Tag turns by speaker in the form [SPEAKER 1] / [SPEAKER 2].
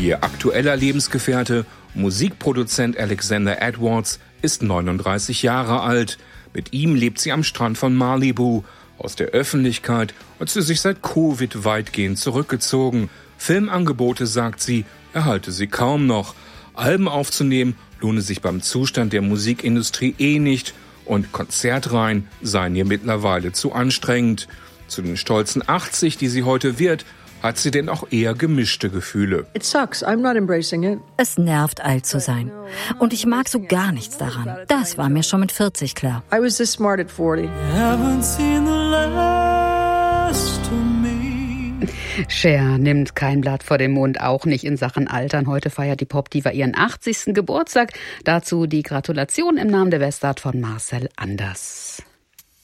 [SPEAKER 1] Ihr aktueller Lebensgefährte, Musikproduzent Alexander Edwards, ist 39 Jahre alt. Mit ihm lebt sie am Strand von Malibu. Aus der Öffentlichkeit hat sie sich seit Covid weitgehend zurückgezogen. Filmangebote, sagt sie, erhalte sie kaum noch. Alben aufzunehmen lohne sich beim Zustand der Musikindustrie nicht und Konzertreihen seien ihr mittlerweile zu anstrengend. Zu den stolzen 80, die sie heute wird, hat sie denn auch eher gemischte Gefühle.
[SPEAKER 2] Es nervt, alt zu sein. Und ich mag so gar nichts daran. Das war mir schon mit 40 klar.
[SPEAKER 3] Cher nimmt kein Blatt vor den Mund, auch nicht in Sachen Altern. Heute feiert die Popdiva ihren 80. Geburtstag. Dazu die Gratulation im Namen der Westart von Marcel Anders.